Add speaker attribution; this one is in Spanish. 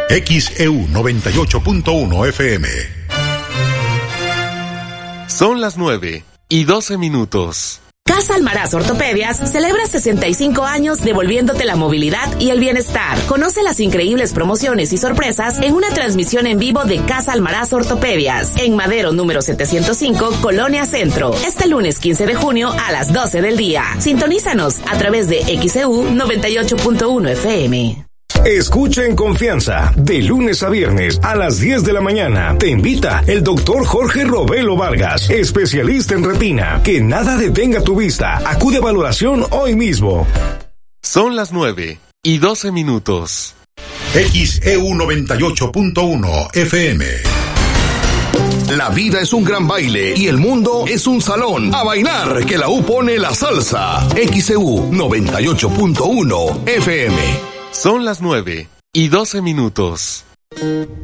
Speaker 1: XEU 98.1 FM.
Speaker 2: Son las 9:12.
Speaker 3: Casa Almaraz Ortopedias celebra 65 años devolviéndote la movilidad y el bienestar. Conoce las increíbles promociones y sorpresas en una transmisión en vivo de Casa Almaraz Ortopedias en Madero número 705, Colonia Centro. Este lunes 15 de junio a las 12 del día. Sintonízanos a través de XEU 98.1 FM.
Speaker 4: Escucha en confianza, de lunes a viernes a las 10 de la mañana. Te invita el doctor Jorge Robelo Vargas, especialista en retina. Que nada detenga tu vista. Acude a valoración hoy mismo.
Speaker 2: Son las 9:12.
Speaker 1: XEU 98.1 FM.
Speaker 5: La vida es un gran baile y el mundo es un salón. A bailar, que la U pone la salsa. XEU 98.1 FM.
Speaker 2: Son las 9:12.